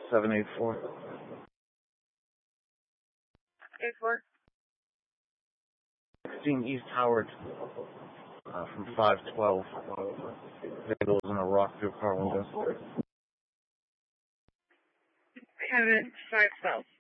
784. 84. 16 East Howard, from 512. Vandals in a rock through car window. Kevin, 512.